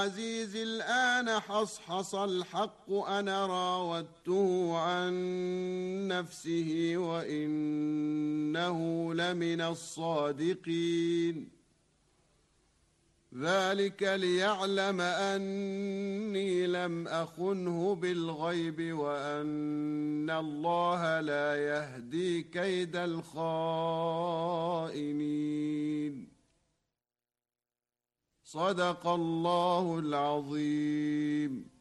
عزيز الآن حصحص الحق أنا راودته عن نفسه وإنه لمن الصادقين ذلك ليعلم أني لم أخنه بالغيب وأن الله لا يهدي كيد الخائنين صدق الله العظيم.